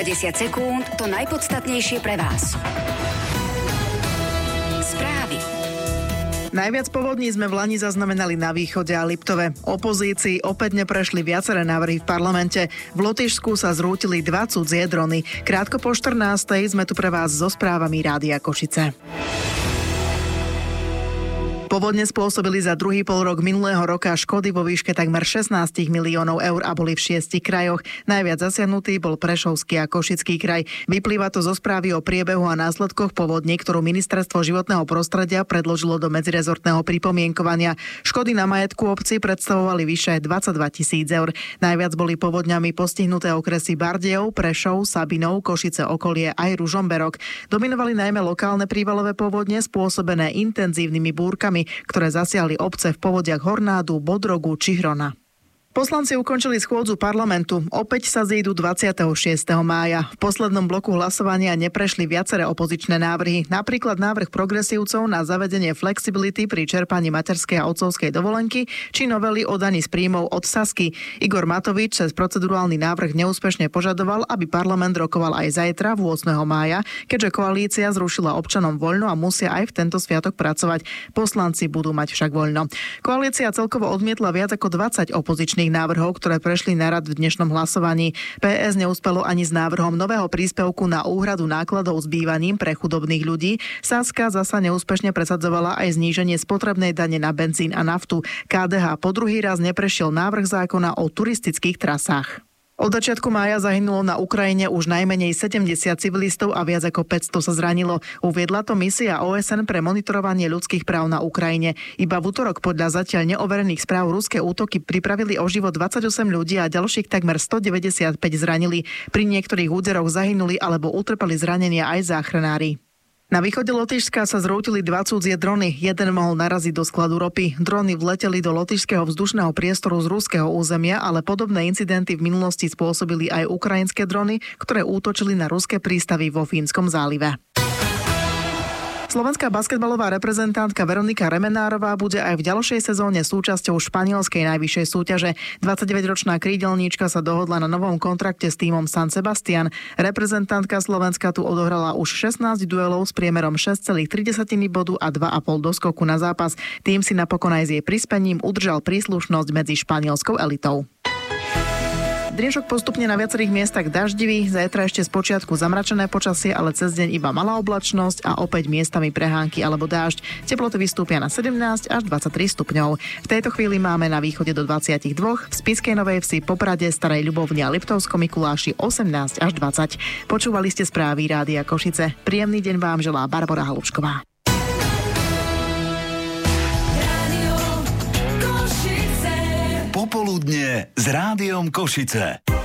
10 sekúnd, to najpodstatnejšie pre vás. Správy. Najviac povodní sme v Lani zaznamenali na východe a Liptove. Opozícii opäť neprešli viaceré návrhy v parlamente. V Lotyšsku sa zrútili 2 cudzie drony. Krátko po 14:00 sme tu pre vás so správami Rádia Košice. Povodne spôsobili za druhý polrok minulého roka škody vo výške takmer 16 miliónov eur a boli v 6 krajoch. Najviac zasiahnutý bol Prešovský a Košický kraj. Vyplýva to zo správy o priebehu a následkoch povodní, ktorú Ministerstvo životného prostredia predložilo do medzirezortného pripomienkovania. Škody na majetku obci predstavovali vyše 22 000 eur. Najviac boli povodňami postihnuté okresy Bardejov, Prešov, Sabinov, Košice okolie aj Ružomberok. Dominovali najmä lokálne prívalové povodne spôsobené intenzívnymi búrkami, ktoré zasiahli obce v povodiach Hornádu, Bodrogu či Hrona. Poslanci ukončili schôdzu parlamentu. Opäť sa zídu 26. mája. V poslednom bloku hlasovania neprešli viaceré opozičné návrhy. Napríklad návrh progresívcov na zavedenie flexibility pri čerpaní materskej a otcovskej dovolenky či novely o daní z príjmov od Sasky. Igor Matovič cez procedurálny návrh neúspešne požadoval, aby parlament rokoval aj zajtra, 8. mája, keďže koalícia zrušila občanom voľno a musia aj v tento sviatok pracovať. Poslanci budú mať však voľno. Koalícia celkovo odmietla viac ako 20 opozičných návrhov, ktoré prešli na rad v dnešnom hlasovaní. PS neúspelo ani s návrhom nového príspevku na úhradu nákladov s bývaním pre chudobných ľudí. Saska zasa neúspešne presadzovala aj zníženie spotrebnej dane na benzín a naftu. KDH po druhý raz neprešiel návrh zákona o turistických trasách. Od začiatku mája zahynulo na Ukrajine už najmenej 70 civilistov a viac ako 500 sa zranilo. Uviedla to misia OSN pre monitorovanie ľudských práv na Ukrajine. Iba v utorok podľa zatiaľ neoverených správ ruské útoky pripravili o život 28 ľudí a ďalších takmer 195 zranili. Pri niektorých úderoch zahynuli alebo utrpeli zranenia aj záchranári. Na východe Lotyšska sa zrútili 2 cudzie drony. Jeden mohol naraziť do skladu ropy. Drony vleteli do lotyšského vzdušného priestoru z ruského územia, ale podobné incidenty v minulosti spôsobili aj ukrajinské drony, ktoré útočili na ruské prístavy vo Fínskom zálive. Slovenská basketbalová reprezentantka Veronika Remenárová bude aj v ďalšej sezóne súčasťou španielskej najvyššej súťaže. 29-ročná krídelníčka sa dohodla na novom kontrakte s tímom San Sebastian. Reprezentantka Slovenska tu odohrala už 16 duelov s priemerom 6,3 bodu a 2,5 doskoku na zápas. Tým si napokon aj s jej prispením udržal príslušnosť medzi španielskou elitou. Dnešok postupne na viacerých miestach daždivý, zajtra ešte spočiatku zamračené počasie, ale cez deň iba malá oblačnosť a opäť miestami prehánky alebo dážď. Teploty vystúpia na 17 až 23 stupňov. V tejto chvíli máme na východe do 22, v Spišskej Novej Vsi, Poprade, Starej Ľubovni a Liptovskom Mikuláši 18 až 20. Počúvali ste správy Rádia Košice. Príjemný deň vám želá Barbora Halušková. Popoludne s Rádiom Košice.